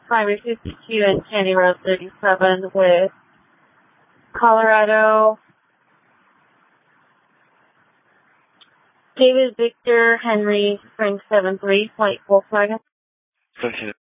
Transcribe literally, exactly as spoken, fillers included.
Highway fifty-two and County Road thirty-seven with Colorado. David Victor Henry Spring seven three, flight Volkswagen. seventeen